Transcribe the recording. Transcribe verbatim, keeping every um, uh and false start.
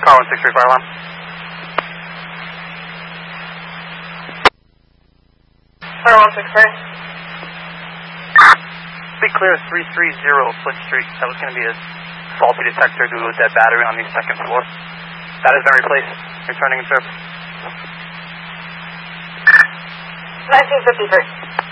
car one six three, fire alarm. Fire one six three. Be clear three three zero Flint Street. That was going to be a faulty detector due to a dead battery on the second floor. That has been replaced. Returning in service. nineteen fifty-three.